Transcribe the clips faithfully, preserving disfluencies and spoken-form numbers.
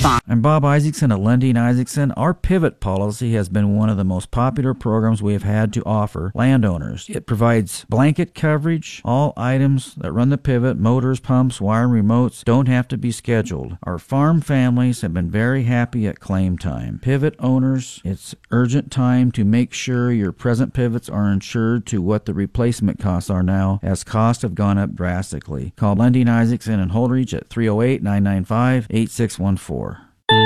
five. I'm Bob Isaacson at Lundeen Isaacson. Our pivot policy has been one of the most popular programs we have had to offer landowners. It provides blanket coverage. All items that run the pivot, motors, pumps, wire, and remotes, don't have to be scheduled. Our farm families have been very happy at claim time. Pivot owners, it's urgent time to make sure your present pivots are insured to what the replacement costs are now, as costs have gone up drastically. Call Lundeen Isaacson and Holdridge at three oh eight, nine nine five, eight six one four.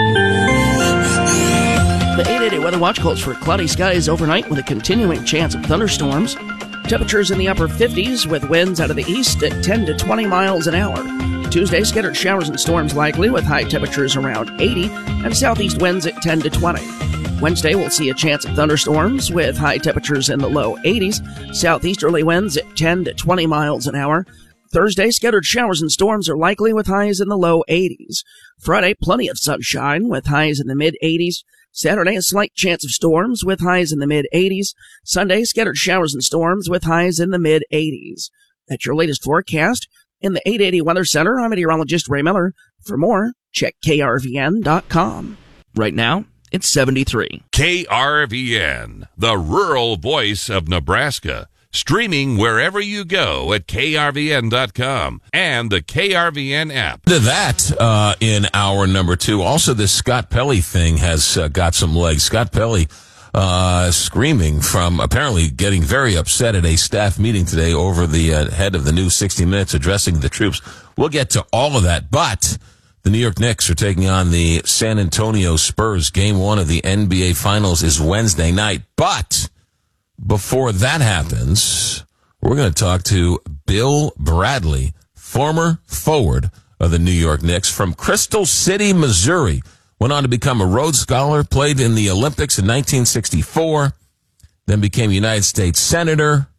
The eight eighty Weather Watch calls for cloudy skies overnight with a continuing chance of thunderstorms. Temperatures in the upper fifties with winds out of the east at ten to twenty miles an hour. Tuesday, scattered showers and storms likely with high temperatures around eighty and southeast winds at ten to twenty. Wednesday, we'll see a chance of thunderstorms with high temperatures in the low eighties, southeasterly winds at ten to twenty miles an hour. Thursday, scattered showers and storms are likely with highs in the low eighties. Friday, plenty of sunshine with highs in the mid-eighties. Saturday, a slight chance of storms with highs in the mid-eighties. Sunday, scattered showers and storms with highs in the mid-eighties. That's your latest forecast. In the eight eighty Weather Center, I'm meteorologist Ray Miller. For more, check K R V N dot com. Right now, it's seventy-three. K R V N, the rural voice of Nebraska. Streaming wherever you go at K R V N dot com and the K R V N app. To that, uh, in hour number two. Also, this Scott Pelley thing has uh, got some legs. Scott Pelley uh, screaming from apparently getting very upset at a staff meeting today over the uh, head of the new sixty minutes addressing the troops. We'll get to all of that, but the New York Knicks are taking on the San Antonio Spurs. Game one of the N B A Finals is Wednesday night, but before that happens, we're going to talk to Bill Bradley, former forward of the New York Knicks from Crystal City, Missouri. Went on to become a Rhodes Scholar, played in the Olympics in nineteen sixty-four, then became United States Senator,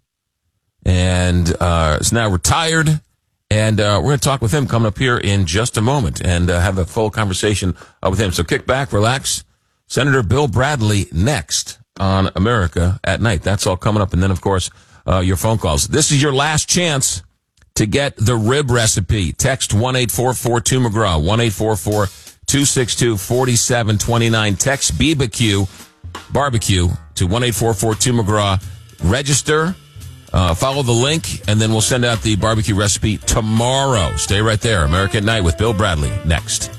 and uh, is now retired. And uh, we're going to talk with him coming up here in just a moment and uh, have a full conversation uh, with him. So kick back, relax. Senator Bill Bradley next on America at Night. That's all coming up. And then, of course, uh, your phone calls. This is your last chance to get the rib recipe. Text one eight four four two McGraw, one eight four four two six two four seven two nine. Text B B Q, barbecue, to one eight four four two McGraw. Register, uh, follow the link, and then we'll send out the barbecue recipe tomorrow. Stay right there. America at Night with Bill Bradley next.